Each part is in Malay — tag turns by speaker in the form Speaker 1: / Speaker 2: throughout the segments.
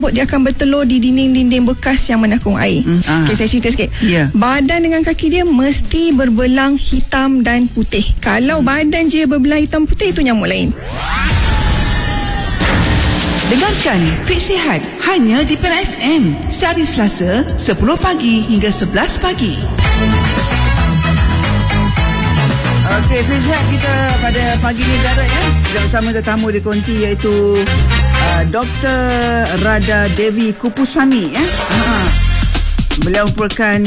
Speaker 1: Dia akan bertelur di dinding-dinding bekas yang menakung air. Okay, saya cerita sikit. Badan dengan kaki dia mesti berbelang hitam dan putih. Kalau badan je berbelang hitam putih, itu nyamuk lain.
Speaker 2: Dengarkan Fit Sihat hanya di Pen FM sehari Selasa 10 pagi hingga 11 pagi. Okey, Fit Sihat kita pada pagi ni Darat ya. Kita bersama tetamu di konti iaitu Dr. Radha Devi Kupusami ya. Beliau merupakan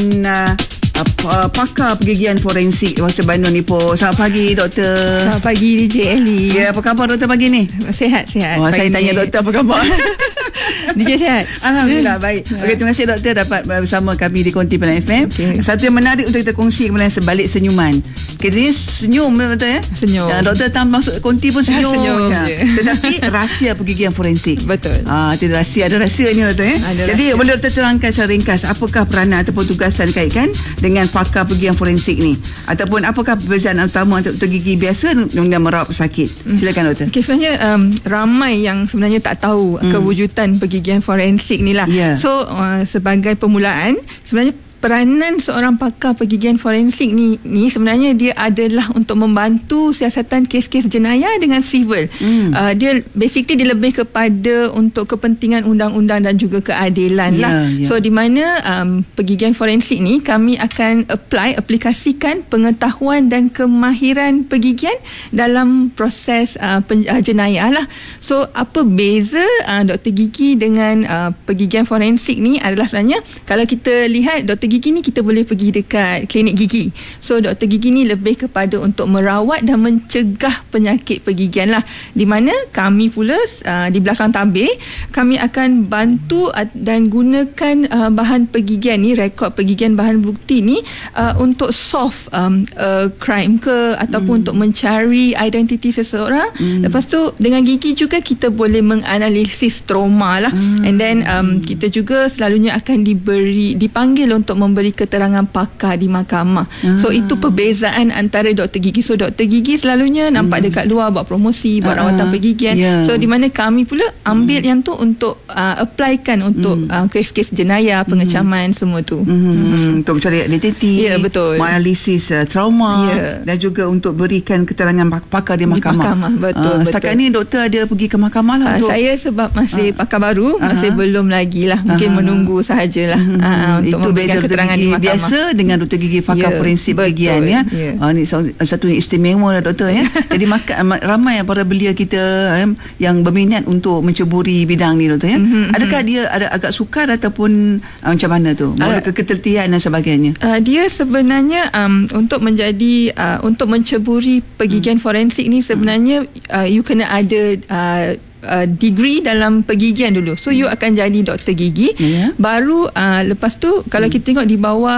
Speaker 2: pakar pergigian forensik Wajah Bandung Ipoh. Selamat pagi doktor.
Speaker 3: Selamat pagi DJ Ellie.
Speaker 2: Ya, apa khabar doktor pagi ni?
Speaker 3: Sihat.
Speaker 2: Saya tanya doktor apa khabar.
Speaker 3: DJ sihat.
Speaker 2: Alhamdulillah baik. Okey, terima kasih doktor dapat bersama kami di Konti Pen FM. Satu yang menarik untuk kita kongsi kemudian sebalik senyuman. Kita ni senyum doktor ya?
Speaker 3: Senyum.
Speaker 2: Doktor masuk konti pun senyum. Tetapi rahsia pergigian forensik.
Speaker 3: Betul.
Speaker 2: Itu ada rahsianya doktor ya. Jadi boleh doktor terangkan secara ringkas apakah peranan ataupun tugasan dikaitkan dengan pakar pergigian forensik ni, ataupun apakah perbezaan utama antara doktor gigi biasa dengan merawat pesakit? Silakan doktor.
Speaker 3: Okay, sebenarnya ramai yang sebenarnya tak tahu kewujudan pergigian forensik ni lah. So sebagai permulaan, sebenarnya peranan seorang pakar pergigian forensik ni sebenarnya dia adalah untuk membantu siasatan kes-kes jenayah dengan civil. Dia basically dia lebih kepada untuk kepentingan undang-undang dan juga keadilan lah. So di mana pergigian forensik ni kami akan aplikasikan pengetahuan dan kemahiran pergigian dalam proses jenayah lah. So apa beza doktor gigi dengan pergigian forensik ni adalah sebenarnya kalau kita lihat doktor gigi ni kita boleh pergi dekat klinik gigi. So doktor gigi ni lebih kepada untuk merawat dan mencegah penyakit pergigian lah. Di mana kami pula di belakang tabir kami akan bantu dan gunakan bahan pergigian ni, rekod pergigian bahan bukti ni untuk solve crime ke ataupun untuk mencari identiti seseorang. Lepas tu dengan gigi juga kita boleh menganalisis trauma lah. And then kita juga selalunya akan dipanggil untuk memberi keterangan pakar di mahkamah. So itu perbezaan antara doktor gigi. So doktor gigi selalunya nampak dekat luar buat promosi, buat rawatan pergigian. So di mana kami pula ambil yang tu untuk applykan untuk kes-kes jenayah, pengecaman semua tu.
Speaker 2: Untuk mencari identiti,
Speaker 3: betul,
Speaker 2: menganalisis trauma dan juga untuk berikan keterangan pakar di mahkamah.
Speaker 3: Betul.
Speaker 2: Setakat ni doktor ada pergi ke mahkamah lah?
Speaker 3: Saya sebab masih pakar baru, masih belum lagi lah. Mungkin menunggu sahajalah untuk memberikan keterangan di mahkamah.
Speaker 2: Biasa dengan doktor gigi pakar forensik pergigian ya. Ni satu yang istimewa lah doktor ya. Jadi ramai para belia kita yang berminat untuk menceburi bidang ni doktor ya. Adakah dia ada agak sukar ataupun macam mana tu? Ada ketelitian dan sebagainya? Dia
Speaker 3: sebenarnya untuk menjadi untuk menceburi pergigian forensik ni sebenarnya you kena ada degree dalam pergigian dulu. So you akan jadi doktor gigi. Baru lepas tu kalau kita tengok di bawah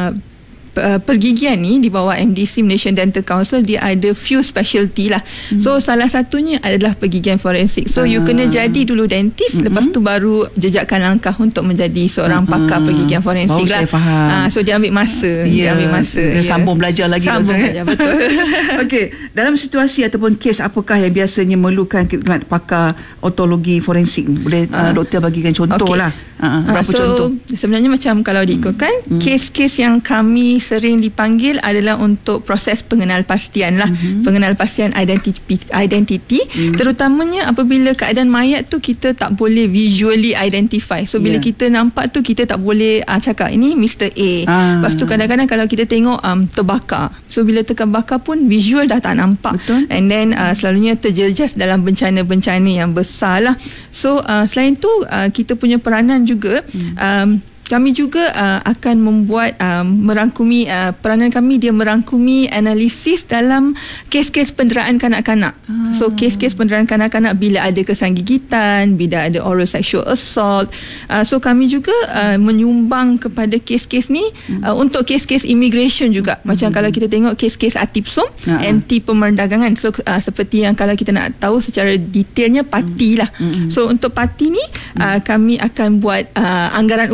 Speaker 3: pergigian ni, di bawah MDC, Malaysian Dental Council, dia ada few specialty lah. So salah satunya adalah pergigian forensik. So you kena jadi dulu dentist, lepas tu baru jejakkan langkah untuk menjadi seorang pakar pergigian forensik lah.
Speaker 2: Saya faham.
Speaker 3: So dia ambil masa.
Speaker 2: Dia sambung belajar lagi.
Speaker 3: Belajar, betul.
Speaker 2: Okey, dalam situasi ataupun kes apakah yang biasanya memerlukan khidmat pakar otologi forensik ni? Boleh doktor bagikan contoh lah. Berapa contoh?
Speaker 3: Sebenarnya macam kalau diikutkan kes-kes yang kami sering dipanggil adalah untuk proses pengenalpastian lah. Pengenalpastian identiti, terutamanya apabila keadaan mayat tu kita tak boleh visually identify. So bila kita nampak tu kita tak boleh cakap ini Mr. A. Lepas tu kadang-kadang kalau kita tengok terbakar, so bila terbakar pun visual dah tak nampak. Betul. And then selalunya terjejas dalam bencana-bencana yang besar lah. So selain tu kita punya peranan juga kami juga akan membuat merangkumi peranan kami, dia merangkumi analisis dalam kes-kes penderaan kanak-kanak. So kes-kes penderaan kanak-kanak bila ada kesan gigitan, bila ada oral sexual assault. So kami juga menyumbang kepada kes-kes ni untuk kes-kes immigration juga. Macam kalau kita tengok kes-kes ATIPSOM, anti pemerdagangan. So seperti yang kalau kita nak tahu secara detailnya parti lah. So untuk parti ni kami akan buat anggaran umum.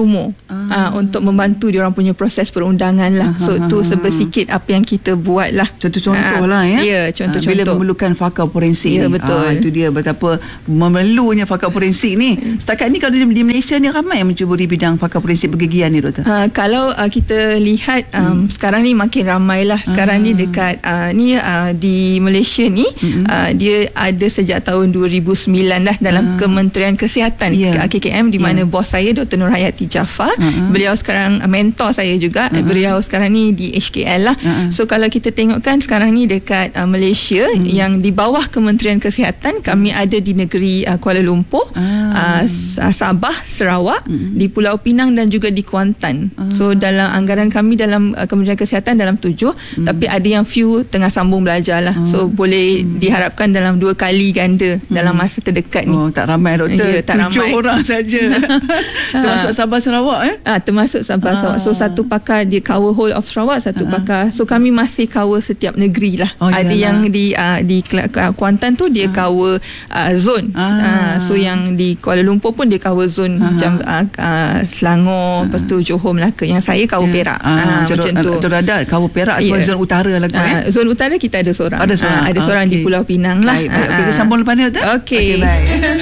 Speaker 3: untuk membantu diorang punya proses perundangan lah. So tu sebersikit apa yang kita buat lah.
Speaker 2: Contoh-contoh lah ya.
Speaker 3: Ya, contoh-contoh.
Speaker 2: Bila memerlukan fakar forensik
Speaker 3: ya,
Speaker 2: ni.
Speaker 3: Betul.
Speaker 2: Itu dia betapa memerlunya fakar forensik ni. Setakat ni kalau di Malaysia ni ramai yang mencuburi bidang fakar forensik pergigian ni, Doktor.
Speaker 3: Kalau kita lihat sekarang ni makin ramai lah. Sekarang ni dekat di Malaysia ni dia ada sejak tahun 2009 dah dalam Kementerian Kesihatan KKM, di mana bos saya Dr. Nurhayati Jaafar. Beliau sekarang mentor saya juga. Beliau sekarang ni di HKL lah. So kalau kita tengokkan sekarang ni dekat Malaysia yang di bawah Kementerian Kesihatan, kami ada di negeri Kuala Lumpur, Sabah, Sarawak, di Pulau Pinang dan juga di Kuantan. So dalam anggaran kami dalam Kementerian Kesihatan dalam 7, tapi ada yang few tengah sambung belajar lah. So boleh diharapkan dalam 2 kali ganda dalam masa terdekat ni.
Speaker 2: Tak ramai, Doktor.
Speaker 3: Tak
Speaker 2: 7 orang saja. Termasuk Sabah Sarawak
Speaker 3: termasuk Sabah Sarawak. So satu pakar dia cover whole of Sarawak, satu pakar. So kami masih cover setiap negeri lah. Ada yang di Kuantan tu dia cover zone. So yang di Kuala Lumpur pun dia cover zone macam Selangor, lepas tu Johor, Melaka. Yang saya cover Perak. Macam tu.
Speaker 2: Atau ada cover Perak atau zone utara lah.
Speaker 3: Zone utara kita ada seorang. Ada seorang di Pulau Pinang lah.
Speaker 2: Baik. Kita sambung lepas ni, Doktor.
Speaker 3: Okey. Baik.